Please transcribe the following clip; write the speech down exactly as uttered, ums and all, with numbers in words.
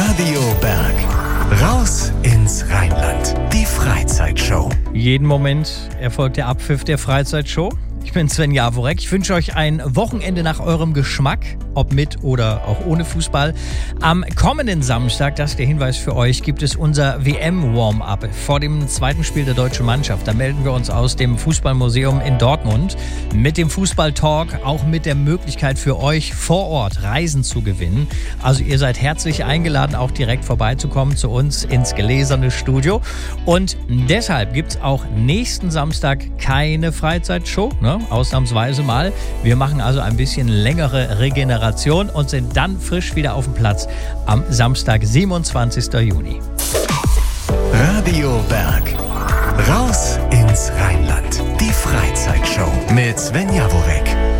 Radio Berg. Raus ins Rheinland. Die Freizeitshow. Jeden Moment erfolgt der Abpfiff der Freizeitshow. Ich bin Sven Jaworek. Ich wünsche euch ein Wochenende nach eurem Geschmack, ob mit oder auch ohne Fußball. Am kommenden Samstag, das ist der Hinweis für euch, gibt es unser W M-Warm-Up vor dem zweiten Spiel der deutschen Mannschaft. Da melden wir uns aus dem Fußballmuseum in Dortmund mit dem Fußball-Talk, auch mit der Möglichkeit für euch vor Ort Reisen zu gewinnen. Also ihr seid herzlich eingeladen, auch direkt vorbeizukommen zu uns ins gläserne Studio. Und deshalb gibt es auch nächsten Samstag keine Freizeitshow, ne? Ausnahmsweise mal. Wir machen also ein bisschen längere Regeneration und sind dann frisch wieder auf dem Platz am Samstag, siebenundzwanzigsten Juni. Radio Berg. Raus ins Rheinland. Die Freizeitshow mit Sven Jaworek.